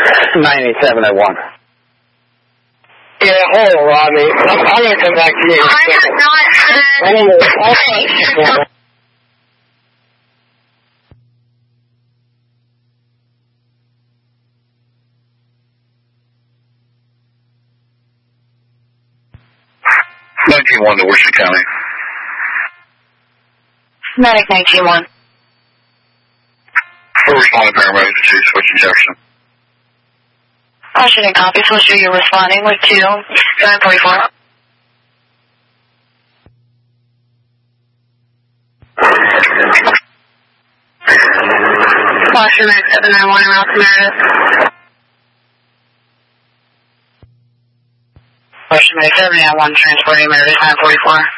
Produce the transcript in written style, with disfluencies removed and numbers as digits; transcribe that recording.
987 at 1. Yeah, hold on, Rodney. I'm going to come back to you. I have not had... 19-1 to Worcester County. Medic 19-1. We're responding paramedics to switching Jefferson. Washington copy, Swisher, you're responding with 2-944. Washington 791 and Route to Meredith. Washington 791 transporting Meredith 944.